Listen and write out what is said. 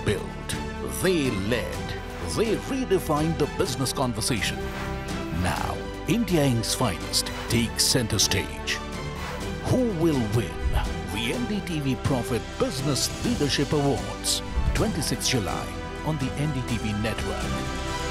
built, they led, they redefined the business conversation. Now, India Inc.'s finest takes center stage. Who will win the NDTV Profit Business Leadership Awards? 26 July on the NDTV network.